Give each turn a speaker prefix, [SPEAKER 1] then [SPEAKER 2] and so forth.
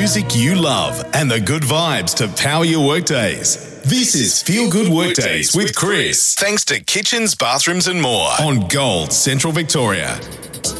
[SPEAKER 1] music you love and the good vibes to power your workdays. This is Feel Good Workdays with Chris. Thanks to Kitchens, Bathrooms and More on Gold Central Victoria.